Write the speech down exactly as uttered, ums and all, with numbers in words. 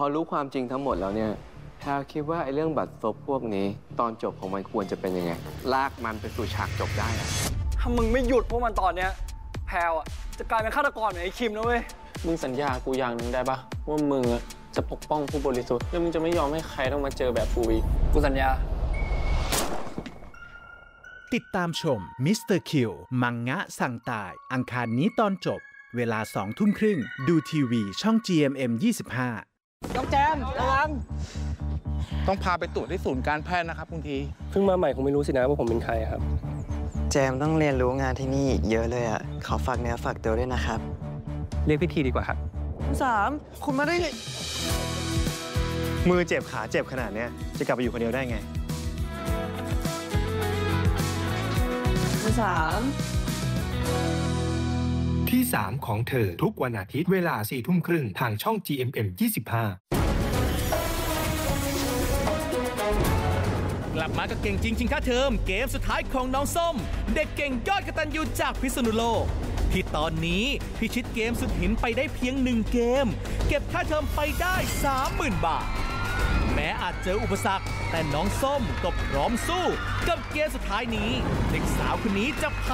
อรู้ความจริงทั้งหมดแล้วเนี่ยแพลคิดว่าไอ้เรื่องบัตรซบพวกนี้ตอนจบของมันควรจะเป็นยังไงลากมันไปสู่ฉากจบได้อะถ้ามึงไม่หยุดพวกมันตอนเนี้ยแพลอ่ะจะกลายเป็นฆาตกรเหมือนไอ้คิมนะเว้ยมึงสัญญากูอย่างหนึ่งได้ปะว่ามึงจะปกป้องผู้บริสุทธิ์แล้วมึงจะไม่ยอมให้ใครต้องมาเจอแบบกูอีกกูสัญญาติดตามชมมิสเตอร์คิวมังงะสั่งตายอังคารนี้ตอนจบเวลาสองทุ่มครึ่งดูทีวีช่อง จี เอ็ม เอ็ม ยี่สิบห้าน้องแจมระวังต้องพาไปตรวจที่ศูนย์การแพทย์นะครับคุณทีเพิ่งมาใหม่คงไม่รู้สินะว่าผมเป็นใครครับแจมต้องเรียนรู้งานที่นี่เยอะเลยอ่ะขอฝากเนื้อฝากตัวด้วยนะครับเรียกพี่ทีดีกว่าครับคุณสามคุณมาได้ไงมือเจ็บขาเจ็บขนาดนี้จะกลับไปอยู่คนเดียวได้ไงคุณสามที่สามของเธอทุกวันอาทิตย์เวลาสี่ทุ่มครึ่งทางช่อง จี เอ็ม เอ็ม ยี่สิบห้ากลับมากับเก่งจริงชิงค่าเทอมเกมสุดท้ายของน้องส้มเด็กเก่งยอดกตัญญูจากพิษณุโลกที่ตอนนี้พิชิตเกมสุดหินไปได้เพียงหนึ่งเกมเก็บค่าเทอมไปได้ สามหมื่น บาทแม้อาจเจออุปสรรคแต่น้องส้มก็พร้อมสู้กับเกมสุดท้ายนี้เด็กสาวคนนี้จะ